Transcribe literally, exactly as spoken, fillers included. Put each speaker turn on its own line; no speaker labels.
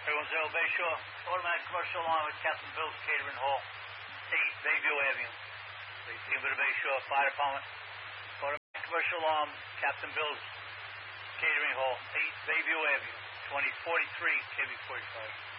Everyone zero Bayshore. Automatic commercial alarm at Captain Bill's Catering Hall, eight Bayview Avenue. eighteen with the Bayshore Fire Department. Automatic commercial alarm, Captain Bill's Catering Hall, eight Bayview Avenue, twenty forty-three K B forty-five.